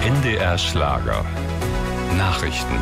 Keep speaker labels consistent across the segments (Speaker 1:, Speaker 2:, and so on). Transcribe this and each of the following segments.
Speaker 1: NDR Schlager. Nachrichten.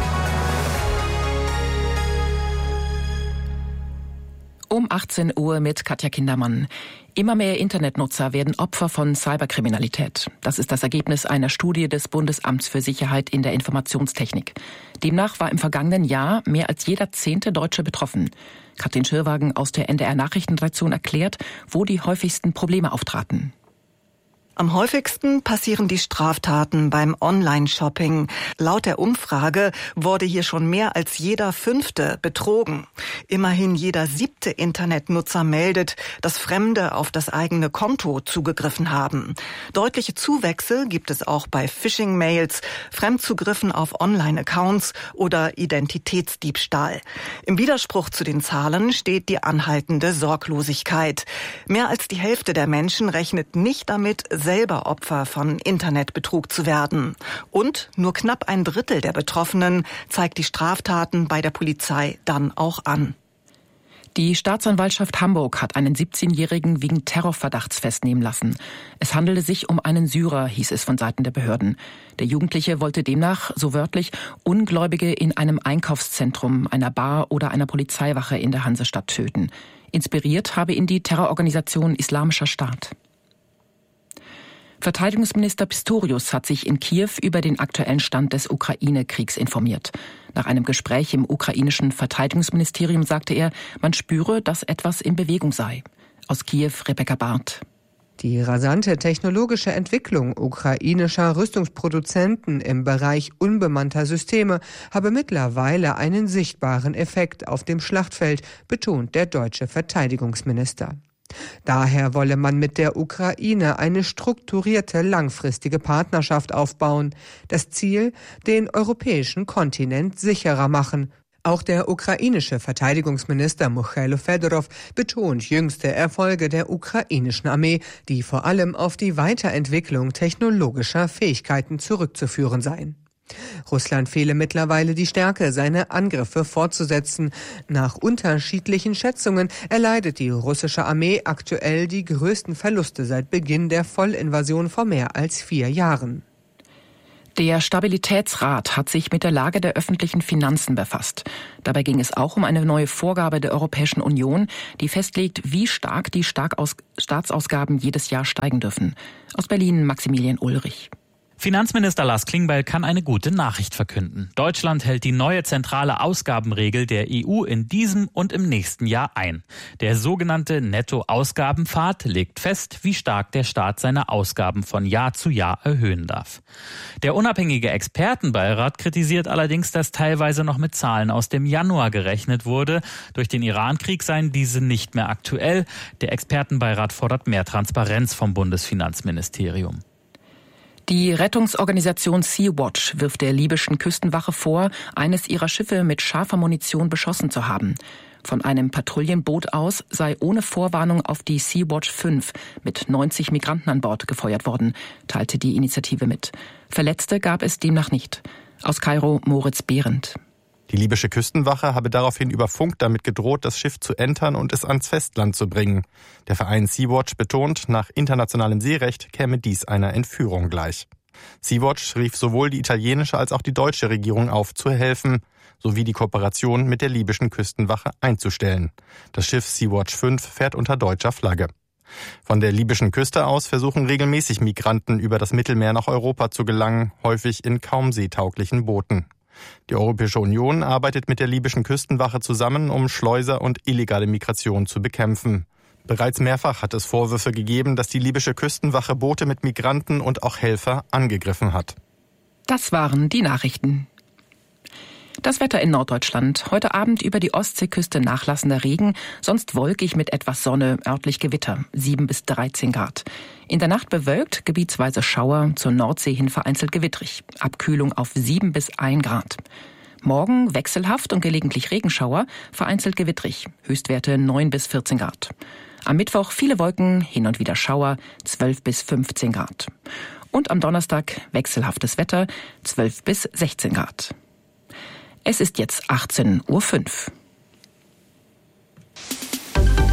Speaker 2: Um 18 Uhr mit Katja Kindermann. Immer mehr Internetnutzer werden Opfer von Cyberkriminalität. Das ist das Ergebnis einer Studie des Bundesamts für Sicherheit in der Informationstechnik. Demnach war im vergangenen Jahr mehr als jeder 10. Deutsche betroffen. Katrin Schirwagen aus der NDR Nachrichtenredaktion erklärt, wo die häufigsten Probleme auftraten.
Speaker 3: Am häufigsten passieren die Straftaten beim Online-Shopping. Laut der Umfrage wurde hier schon mehr als jeder 5. betrogen. Immerhin jeder 7. Internetnutzer meldet, dass Fremde auf das eigene Konto zugegriffen haben. Deutliche Zuwächse gibt es auch bei Phishing-Mails, Fremdzugriffen auf Online-Accounts oder Identitätsdiebstahl. Im Widerspruch zu den Zahlen steht die anhaltende Sorglosigkeit. Mehr als die Hälfte der Menschen rechnet nicht damit, selber Opfer von Internetbetrug zu werden. Und nur knapp 1/3 der Betroffenen zeigt die Straftaten bei der Polizei dann auch an.
Speaker 2: Die Staatsanwaltschaft Hamburg hat einen 17-Jährigen wegen Terrorverdachts festnehmen lassen. Es handelte sich um einen Syrer, hieß es von Seiten der Behörden. Der Jugendliche wollte demnach, so wörtlich, Ungläubige in einem Einkaufszentrum, einer Bar oder einer Polizeiwache in der Hansestadt töten. Inspiriert habe ihn die Terrororganisation Islamischer Staat. Verteidigungsminister Pistorius hat sich in Kiew über den aktuellen Stand des Ukraine-Kriegs informiert. Nach einem Gespräch im ukrainischen Verteidigungsministerium sagte er, man spüre, dass etwas in Bewegung sei. Aus Kiew, Rebecca Barth.
Speaker 4: Die rasante technologische Entwicklung ukrainischer Rüstungsproduzenten im Bereich unbemannter Systeme habe mittlerweile einen sichtbaren Effekt auf dem Schlachtfeld, betont der deutsche Verteidigungsminister. Daher wolle man mit der Ukraine eine strukturierte, langfristige Partnerschaft aufbauen. Das Ziel, den europäischen Kontinent sicherer machen. Auch der ukrainische Verteidigungsminister Michailo Fedorov betont jüngste Erfolge der ukrainischen Armee, die vor allem auf die Weiterentwicklung technologischer Fähigkeiten zurückzuführen seien. Russland fehle mittlerweile die Stärke, seine Angriffe fortzusetzen. Nach unterschiedlichen Schätzungen erleidet die russische Armee aktuell die größten Verluste seit Beginn der Vollinvasion vor mehr als 4 Jahren.
Speaker 2: Der Stabilitätsrat hat sich mit der Lage der öffentlichen Finanzen befasst. Dabei ging es auch um eine neue Vorgabe der Europäischen Union, die festlegt, wie stark die Staatsausgaben jedes Jahr steigen dürfen. Aus Berlin Maximilian Ulrich.
Speaker 5: Finanzminister Lars Klingbeil kann eine gute Nachricht verkünden. Deutschland hält die neue zentrale Ausgabenregel der EU in diesem und im nächsten Jahr ein. Der sogenannte Nettoausgabenpfad legt fest, wie stark der Staat seine Ausgaben von Jahr zu Jahr erhöhen darf. Der unabhängige Expertenbeirat kritisiert allerdings, dass teilweise noch mit Zahlen aus dem Januar gerechnet wurde. Durch den Irankrieg seien diese nicht mehr aktuell. Der Expertenbeirat fordert mehr Transparenz vom Bundesfinanzministerium.
Speaker 2: Die Rettungsorganisation Sea-Watch wirft der libyschen Küstenwache vor, eines ihrer Schiffe mit scharfer Munition beschossen zu haben. Von einem Patrouillenboot aus sei ohne Vorwarnung auf die Sea-Watch 5 mit 90 Migranten an Bord gefeuert worden, teilte die Initiative mit. Verletzte gab es demnach nicht. Aus Kairo Moritz Behrendt.
Speaker 6: Die libysche Küstenwache habe daraufhin über Funk damit gedroht, das Schiff zu entern und es ans Festland zu bringen. Der Verein Sea-Watch betont, nach internationalem Seerecht käme dies einer Entführung gleich. Sea-Watch rief sowohl die italienische als auch die deutsche Regierung auf, zu helfen, sowie die Kooperation mit der libyschen Küstenwache einzustellen. Das Schiff Sea-Watch 5 fährt unter deutscher Flagge. Von der libyschen Küste aus versuchen regelmäßig Migranten über das Mittelmeer nach Europa zu gelangen, häufig in kaum seetauglichen Booten. Die Europäische Union arbeitet mit der libyschen Küstenwache zusammen, um Schleuser und illegale Migration zu bekämpfen. Bereits mehrfach hat es Vorwürfe gegeben, dass die libysche Küstenwache Boote mit Migranten und auch Helfer angegriffen hat.
Speaker 2: Das waren die Nachrichten. Das Wetter in Norddeutschland. Heute Abend über die Ostseeküste nachlassender Regen, sonst wolkig mit etwas Sonne, örtlich Gewitter, 7 bis 13 Grad. In der Nacht bewölkt, gebietsweise Schauer, zur Nordsee hin vereinzelt gewittrig. Abkühlung auf 7 bis 1 Grad. Morgen wechselhaft und gelegentlich Regenschauer, vereinzelt gewittrig, Höchstwerte 9 bis 14 Grad. Am Mittwoch viele Wolken, hin und wieder Schauer, 12 bis 15 Grad. Und am Donnerstag wechselhaftes Wetter, 12 bis 16 Grad. Es ist jetzt 18:05 Uhr.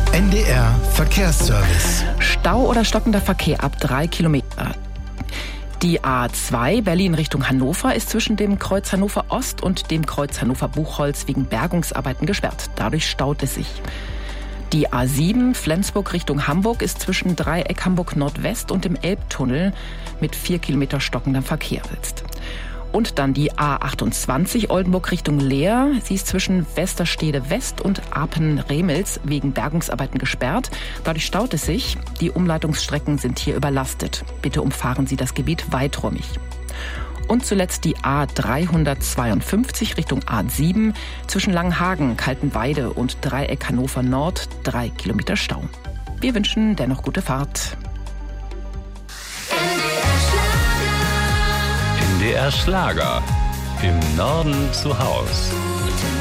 Speaker 7: NDR Verkehrsservice.
Speaker 2: Stau oder stockender Verkehr ab 3 Kilometer. Die A2 Berlin Richtung Hannover ist zwischen dem Kreuz Hannover Ost und dem Kreuz Hannover Buchholz wegen Bergungsarbeiten gesperrt. Dadurch staut es sich. Die A7 Flensburg Richtung Hamburg ist zwischen Dreieck Hamburg Nordwest und dem Elbtunnel mit 4 Kilometer stockendem Verkehr jetzt. Und dann die A28 Oldenburg Richtung Leer. Sie ist zwischen Westerstede West und Apen-Remels wegen Bergungsarbeiten gesperrt. Dadurch staut es sich. Die Umleitungsstrecken sind hier überlastet. Bitte umfahren Sie das Gebiet weiträumig. Und zuletzt die A352 Richtung A7 zwischen Langenhagen, Kaltenweide und Dreieck Hannover Nord 3 Kilometer Stau. Wir wünschen dennoch gute Fahrt.
Speaker 1: NDR Schlager. Im Norden zu Haus.